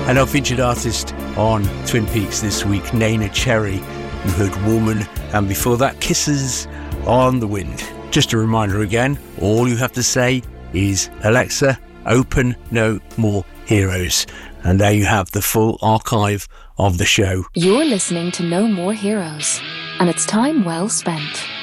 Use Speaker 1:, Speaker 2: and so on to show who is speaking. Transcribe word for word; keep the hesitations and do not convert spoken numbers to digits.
Speaker 1: And our featured artist on Twin Peaks this week, Neneh Cherry. You heard Woman, and before that, Kisses on the Wind. Just a reminder again, all you have to say is, Alexa, open No More Heroes. And there you have the full archive of the show.
Speaker 2: You're listening to No More Heroes, and it's time well spent.